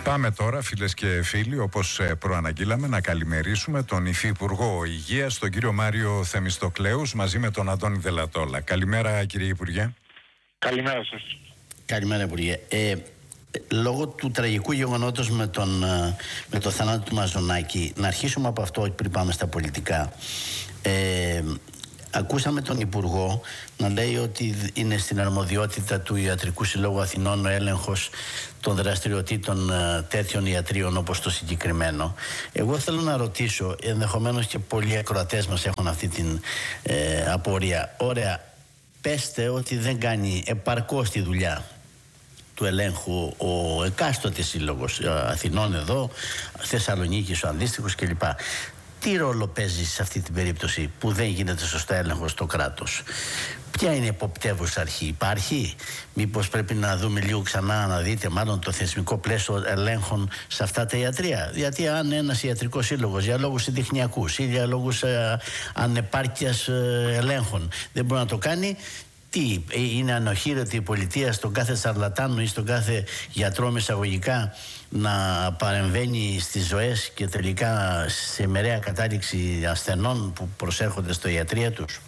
Πάμε τώρα, φίλες και φίλοι, όπως προαναγγείλαμε, να καλημερίσουμε τον Υφυπουργό Υγείας, τον κύριο Μάριο Θεμιστοκλέους, μαζί με τον Αντώνη Δελατόλα. Καλημέρα, κύριε Υπουργέ. Καλημέρα σας. Καλημέρα, Υπουργέ. Λόγω του τραγικού γεγονότος με το θάνατο του Μαζονάκη, να αρχίσουμε από αυτό πριν πάμε στα πολιτικά. Ακούσαμε τον Υπουργό να λέει ότι είναι στην αρμοδιότητα του Ιατρικού Συλλόγου Αθηνών ο έλεγχος των δραστηριοτήτων τέτοιων ιατρίων όπως το συγκεκριμένο. Εγώ θέλω να ρωτήσω, ενδεχομένως και πολλοί ακροατές μας έχουν αυτή την απορία. Ωραία, πέστε ότι δεν κάνει επαρκώς τη δουλειά του ελέγχου ο εκάστοτε σύλλογος Αθηνών εδώ, Θεσσαλονίκης ο αντίστοιχος κλπ. Τι ρόλο παίζει σε αυτή την περίπτωση που δεν γίνεται σωστά έλεγχος στο κράτος? Ποια είναι η εποπτεύουσα αρχή? Υπάρχει? Μήπως πρέπει να δούμε λίγο ξανά, να δείτε μάλλον το θεσμικό πλαίσιο ελέγχων σε αυτά τα ιατρεία? Γιατί αν ένας ιατρικός σύλλογος για λόγους συντεχνιακούς ή για λόγους ανεπάρκειας ελέγχων δεν μπορεί να το κάνει, τι είναι ανοχήρωτη η πολιτεία στον κάθε σαρλατάνο ή στον κάθε γιατρό μεσαγωγικά να παρεμβαίνει στις ζωές και τελικά σε μεραία κατάληξη ασθενών που προσέρχονται στο ιατρία τους?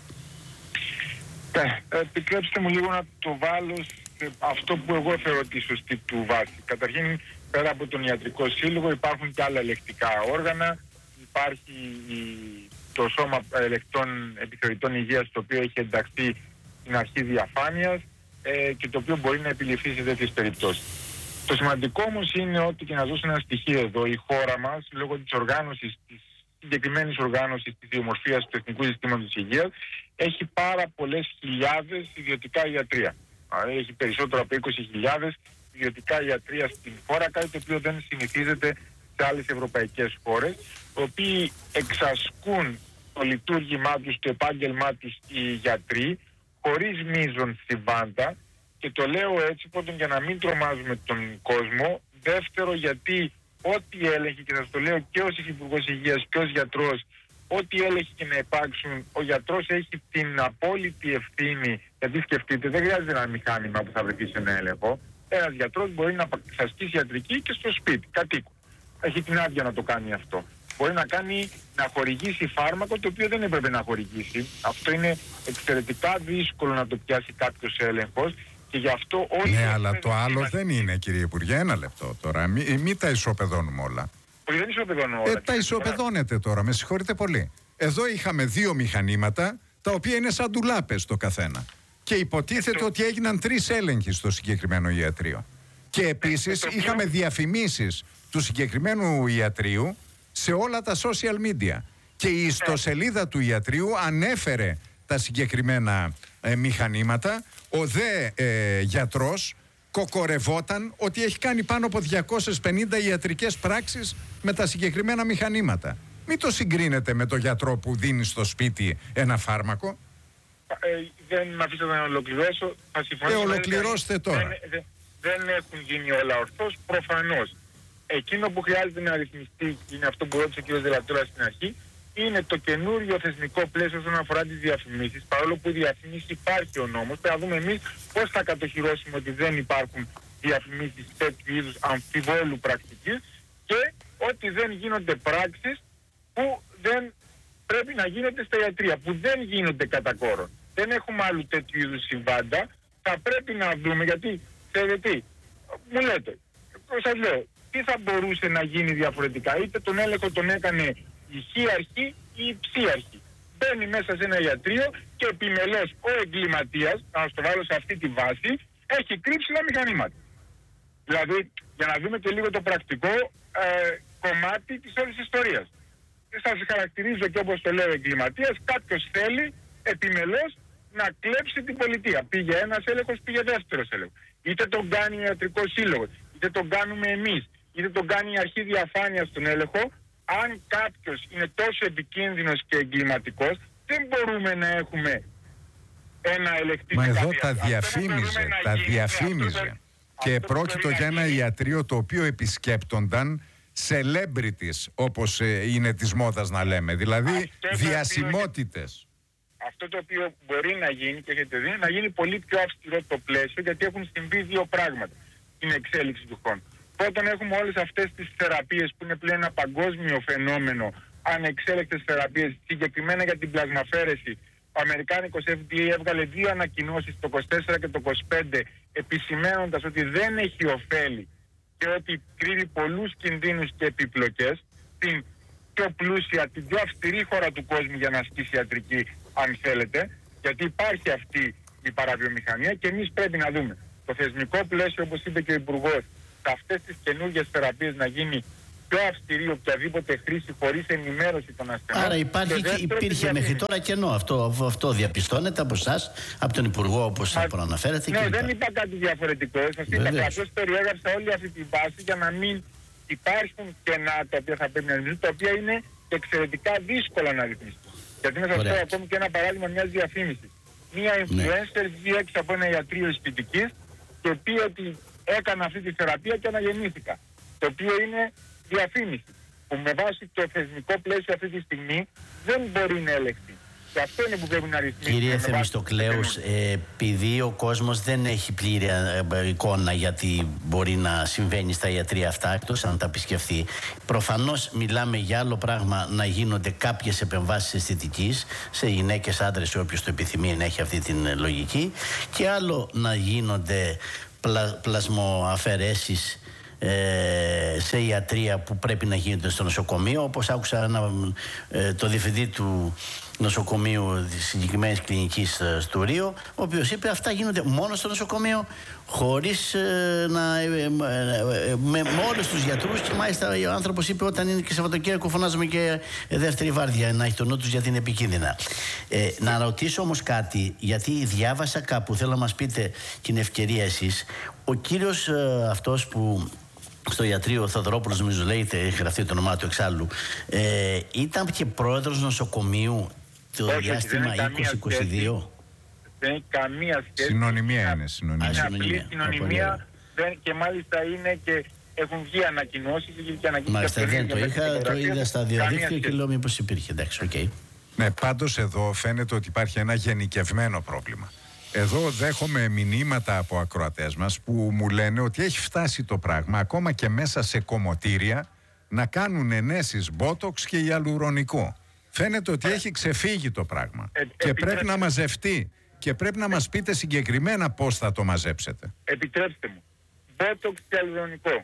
Επιτρέψτε μου λίγο να το βάλω σε αυτό που εγώ θεωρώ τη σωστή του βάση. Καταρχήν, πέρα από τον Ιατρικό Σύλλογο υπάρχουν και άλλα ελεκτικά όργανα. Υπάρχει το Σώμα Ελεκτών Επιθεωρητών Υγείας, το οποίο έχει ενταχθεί στην αρχή διαφάνειας και το οποίο μπορεί να επιληφθεί σε τέτοιες περιπτώσεις. Το σημαντικό όμως είναι ότι, και να δώσω ένα στοιχείο εδώ, η χώρα μας, λόγω της οργάνωσης, της συγκεκριμένης οργάνωσης της ιδιομορφίας του Εθνικού Συστήματος Υγείας, έχει πάρα πολλές χιλιάδες ιδιωτικά ιατρεία. Έχει περισσότερο από 20.000 ιδιωτικά ιατρεία στην χώρα, κάτι το οποίο δεν συνηθίζεται σε άλλες ευρωπαϊκές χώρες, οι οποίοι εξασκούν το λειτουργήμά τους, το επάγγελμά τους οι γιατροί, χωρίς μείζον συμβάντα, και το λέω έτσι πρώτον για να μην τρομάζουμε τον κόσμο, δεύτερο γιατί ό,τι έλεγχοι, και σας το λέω και ως Υφυπουργός Υγείας και ως γιατρός, ό,τι έλεγχοι και να υπάρξουν, ο γιατρός έχει την απόλυτη ευθύνη. Γιατί σκεφτείτε, δεν χρειάζεται ένα μηχάνημα που θα βρεθεί σε ένα έλεγχο. Ένας γιατρός μπορεί να ασκήσει ιατρική και στο σπίτι, κατοίκου. Έχει την άδεια να το κάνει αυτό. Μπορεί να χορηγήσει φάρμακο το οποίο δεν έπρεπε να χορηγήσει. Αυτό είναι εξαιρετικά δύσκολο να το πιάσει κάποιος έλεγχος. Και γι' αυτό όλοι. Ναι, αλλά το άλλο δεν είναι, κύριε Υπουργέ. Ένα λεπτό τώρα. Μην τα ισοπεδώνουμε όλα. Όχι, δεν ισοπεδώνω όλα. Τα ισοπεδώνετε τώρα, με συγχωρείτε πολύ. Εδώ είχαμε 2 μηχανήματα, τα οποία είναι σαν ντουλάπες το καθένα. Και υποτίθεται ότι έγιναν 3 έλεγχοι στο συγκεκριμένο ιατρείο. Και επίσης είχαμε διαφημίσεις του συγκεκριμένου ιατρείου σε όλα τα social media. Και η ιστοσελίδα του ιατρείου ανέφερε τα συγκεκριμένα μηχανήματα. Ο δε γιατρός κοκορευόταν ότι έχει κάνει πάνω από 250 ιατρικές πράξεις με τα συγκεκριμένα μηχανήματα. Μην το συγκρίνετε με το γιατρό που δίνει στο σπίτι ένα φάρμακο. Δεν με αφήσατε να ολοκληρώσω. Θα συμφωνήσω. Ολοκληρώστε τώρα. Δεν έχουν γίνει όλα ορθώς, προφανώς. Εκείνο που χρειάζεται να ρυθμιστεί, είναι αυτό που ρώτησε ο κ. Δελατόλα στην αρχή, είναι το καινούριο θεσμικό πλαίσιο όσον αφορά τις διαφημίσεις. Παρόλο που η διαφημίση υπάρχει ο νόμος, πρέπει να δούμε εμείς πώς θα κατοχυρώσουμε ότι δεν υπάρχουν διαφημίσεις τέτοιου είδους αμφιβόλου πρακτικής, και ότι δεν γίνονται πράξεις που δεν πρέπει να γίνονται στα ιατρεία, που δεν γίνονται κατά κόρον. Δεν έχουμε άλλου τέτοιου είδους συμβάντα. Θα πρέπει να δούμε, γιατί ξέρετε τι, μου λέτε, σας λέω, τι θα μπορούσε να γίνει διαφορετικά? Είτε τον έλεγχο τον έκανε η χ αρχή ή η ψ αρχή. Μπαίνει μέσα σε ένα ιατρείο και επιμελώς ο εγκληματίας, να το βάλω σε αυτή τη βάση, έχει κρύψει τα μηχανήματα. Δηλαδή, για να δούμε και λίγο το πρακτικό κομμάτι της όλης της ιστορίας. Σας χαρακτηρίζω και όπως το λέω εγκληματίας, κάποιος θέλει επιμελώς να κλέψει την πολιτεία. Πήγε ένας έλεγχος, πήγε δεύτερος έλεγχος. Είτε τον κάνει ο Ιατρικός Σύλλογος, είτε τον κάνουμε εμείς, είτε τον κάνει η αρχή διαφάνειας στον έλεγχο. Αν κάποιος είναι τόσο επικίνδυνος και εγκληματικός, δεν μπορούμε να έχουμε ένα ελεκτικό. Μα εδώ τα διαφήμιζε. Και πρόκειτο για ένα ιατρείο το οποίο επισκέπτονταν celebrities, όπως είναι της μόδας να λέμε, δηλαδή διασημότητες. Αυτό το οποίο μπορεί να γίνει, και έχετε δει, να γίνει πολύ πιο αυστηρό το πλαίσιο, γιατί έχουν συμβεί 2 πράγματα στην εξέλιξη του χρόνου. Πρώτον, έχουμε όλες αυτές τις θεραπείες που είναι πλέον ένα παγκόσμιο φαινόμενο, ανεξέλεκτες θεραπείες, συγκεκριμένα για την πλασμαφέρεση. Ο Αμερικάνικος FDA έβγαλε 2 ανακοινώσεις, το 24 και το 25, επισημαίνοντας ότι δεν έχει ωφέλη και ότι κρύβει πολλούς κινδύνους και επιπλοκές. Την πιο πλούσια, την πιο αυστηρή χώρα του κόσμου για να ασκήσει ιατρική, αν θέλετε, γιατί υπάρχει αυτή η παραβιομηχανία και εμείς πρέπει να δούμε το θεσμικό πλαίσιο, όπως είπε και ο Υπουργός, σε αυτές τις καινούργιες θεραπείες να γίνει πιο αυστηρή οποιαδήποτε χρήση χωρίς ενημέρωση των ασθενών. Άρα υπήρχε μέχρι τώρα κενό. Αυτό διαπιστώνεται από εσάς, από τον Υπουργό, όπως προαναφέρατε. Ναι, δεν είπα κάτι διαφορετικό. Σας είπα ότι απλώς περιέγραψα όλη αυτή τη βάση για να μην υπάρχουν κενά τα οποία θα πρέπει να ρυθμιστούν, τα οποία είναι εξαιρετικά δύσκολα να ρυθμιστούν. Γιατί να σας πω ακόμη και ένα παράδειγμα μιας διαφήμισης. Μία influencer βγήκε έξω από ένα ιατρείο αισθητικής και πει ότι έκανα αυτή τη θεραπεία και αναγεννήθηκα. Το οποίο είναι διαφήμιση, που με βάση το θεσμικό πλαίσιο αυτή τη στιγμή δεν μπορεί να ελεγχθεί. Και αυτό είναι που πρέπει να ρυθμίσει. Κύριε Θεμιστοκλέους, επειδή ο κόσμος δεν έχει πλήρη εικόνα γιατί μπορεί να συμβαίνει στα ιατρεία αυτά, εκτός αν τα επισκεφθεί, προφανώς μιλάμε για άλλο πράγμα να γίνονται κάποιες επεμβάσεις αισθητικής σε γυναίκες, άντρες, όποιος το επιθυμεί να έχει αυτή την λογική, και άλλο να γίνονται πλασμοαφαιρέσεις σε ιατρεία που πρέπει να γίνεται στο νοσοκομείο, όπως άκουσα το διευθυντή του νοσοκομείου της συγκεκριμένης κλινικής στο Ρίο, ο οποίος είπε αυτά γίνονται μόνο στο νοσοκομείο, χωρίς με όλους τους γιατρούς, και μάλιστα ο άνθρωπος είπε όταν είναι και Σαββατοκύριακο φωνάζουμε και δεύτερη βάρδια, να έχει το νου τους γιατί είναι επικίνδυνα. Να ρωτήσω όμως κάτι, γιατί διάβασα κάπου, θέλω να μας πείτε την ευκαιρία εσείς, ο κύριος αυτός που στο ιατρείο Θοδωρόπουλος, νομίζω λέγεται, έχει γραφτεί το όνομά του εξάλλου, ήταν και πρόεδρος νοσοκομείου το διάστημα 2022. Δεν έχει καμία σχέση. Συνωνυμία είναι. Είναι απλή συνωνυμία και μάλιστα είναι και έχουν βγει ανακοινώσεις. Μάλιστα δεν το είχα, το είδα στα διαδίκτυα και λέω μήπως υπήρχε. Εντάξει, οκ. Ναι, πάντως εδώ φαίνεται ότι υπάρχει ένα γενικευμένο πρόβλημα. Εδώ δέχομαι μηνύματα από ακροατές μας που μου λένε ότι έχει φτάσει το πράγμα ακόμα και μέσα σε κομμωτήρια να κάνουν ενέσεις μπότοξ και ιαλουρονικό. Φαίνεται ότι έχει ξεφύγει το πράγμα και πρέπει να μαζευτεί και πρέπει να μας πείτε συγκεκριμένα πώς θα το μαζέψετε. Επιτρέψτε μου. Μπότοξ και ιαλουρονικό.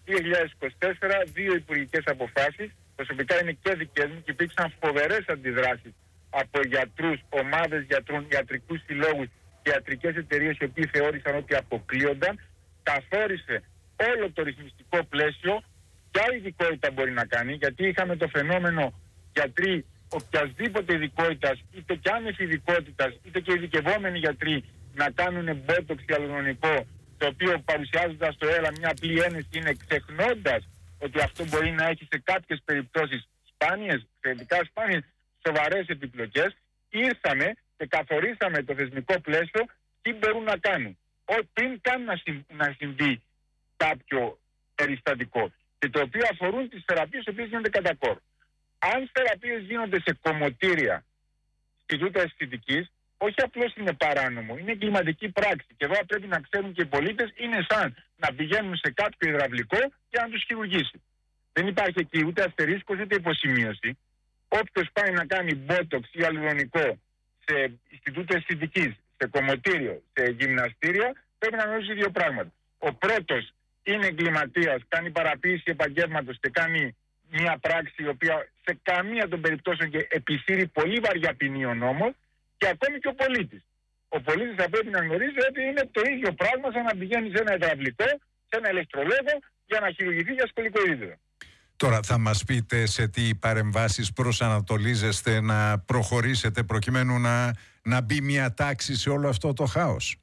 2024, 2 υπουργικές αποφάσεις. Προσωπικά είναι και δικές μου και υπήρξαν φοβερές αντιδράσεις από γιατρούς, ομάδες γιατρών, ιατρικούς συλλόγους, ιατρικές εταιρείες οι οποίοι θεώρησαν ότι αποκλείονταν. Καθόρισε όλο το ρυθμιστικό πλαίσιο, ποια ειδικότητα μπορεί να κάνει, γιατί είχαμε το φαινόμενο γιατροί οποιασδήποτε ειδικότητας, είτε και άνευ ειδικότητας, είτε και ειδικευόμενοι γιατροί, να κάνουν μπότοξ ιαλουρονικό, το οποίο παρουσιάζοντας το αίρα μια απλή ένεση είναι, ξεχνώντας ότι αυτό μπορεί να έχει σε κάποιες περιπτώσεις σπάνιες, εξαιρετικά σπάνιες, σοβαρές επιπλοκές. Ήρθαμε και καθορίσαμε το θεσμικό πλαίσιο τι μπορούν να κάνουν. Πριν καν να συμβεί κάποιο περιστατικό. Και το οποίο αφορούν τις θεραπείες οι οποίες γίνονται κατά κόρ. Αν θεραπείες γίνονται σε κομμωτήρια Ινστιτούτα Αισθητικής, όχι απλώς είναι παράνομο, είναι εγκληματική πράξη. Και εδώ πρέπει να ξέρουν και οι πολίτες, είναι σαν να πηγαίνουν σε κάποιο υδραυλικό και να τους χειρουργήσει. Δεν υπάρχει εκεί ούτε αστερίσκος ούτε υποσημείωση. Όποιος πάει να κάνει μπότοξ ή ιαλουρονικό σε Ινστιτούτα Αισθητικής, σε κομμωτήριο, σε γυμναστήρια, πρέπει να γνωρίζει 2 πράγματα. Ο πρώτος είναι εγκληματίας, κάνει παραποίηση επαγγέλματος και κάνει μια πράξη η οποία σε καμία των περιπτώσεων και επισύρει πολύ βαριά ποινή ο νόμος, και ακόμη και ο πολίτης. Ο πολίτης θα πρέπει να γνωρίζει ότι είναι το ίδιο πράγμα σαν να πηγαίνει σε ένα υδραυλικό, σε ένα ηλεκτρολόγο για να χειρουργηθεί για σκολικοειδίδα. Τώρα θα μας πείτε σε τι παρεμβάσεις προσανατολίζεστε να προχωρήσετε προκειμένου να μπει μια τάξη σε όλο αυτό το χάος.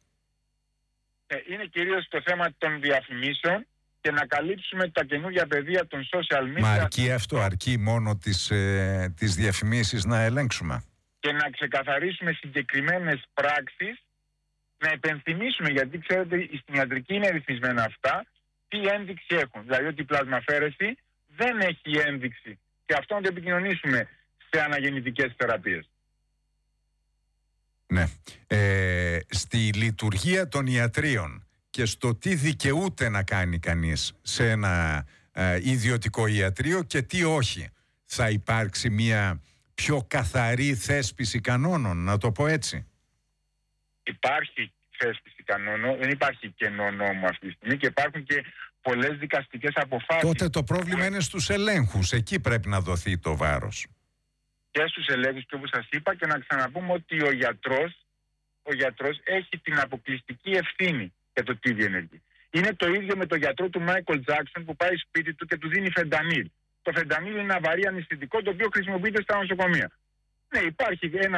Είναι κυρίως το θέμα των διαφημίσεων και να καλύψουμε τα καινούργια πεδία των social media. Μα αρκεί αυτό, αρκεί μόνο τις διαφημίσεις να ελέγξουμε. Και να ξεκαθαρίσουμε συγκεκριμένες πράξεις, να επενθυμίσουμε, γιατί ξέρετε στην ιατρική είναι ρυθμισμένα αυτά, τι ένδειξη έχουν. Δηλαδή ότι η πλασμαφέρεση δεν έχει ένδειξη, και αυτό να το επικοινωνήσουμε σε αναγεννητικές θεραπείες. Ναι. Στη λειτουργία των ιατρίων και στο τι δικαιούται να κάνει κανείς σε ένα ιδιωτικό ιατρείο και τι όχι. Θα υπάρξει μια πιο καθαρή θέσπιση κανόνων, να το πω έτσι. Υπάρχει θέσπιση κανόνων, δεν υπάρχει κενό νόμο αυτή τη στιγμή και υπάρχουν και πολλές δικαστικές αποφάσεις. Τότε το πρόβλημα είναι στους ελέγχους, εκεί πρέπει να δοθεί το βάρος. Και στους ελέγχους και όπως σας είπα, και να ξαναπούμε ότι ο γιατρός έχει την αποκλειστική ευθύνη για το τι διενεργεί. Είναι το ίδιο με τον γιατρό του Μάικλ Τζάκσον που πάει σπίτι του και του δίνει φεντανίλ. Το φεντανίλ είναι ένα βαρύ αναισθητικό το οποίο χρησιμοποιείται στα νοσοκομεία. Ναι, υπάρχει ένα